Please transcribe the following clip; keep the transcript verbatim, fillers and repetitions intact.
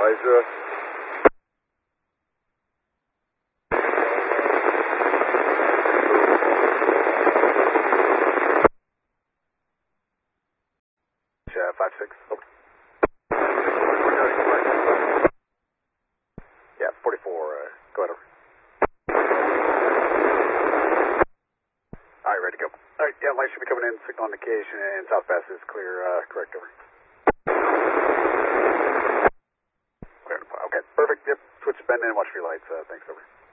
Elijah. Yeah, five six. Over. Yeah, forty-four. Uh, go ahead. Over. All right, ready to go. All right, yeah, light should be coming in. Signal indication and South Pass is clear. Uh, correct. Over. Okay, perfect. Yep. Switch bend in. Watch for your lights. Uh, thanks. Over.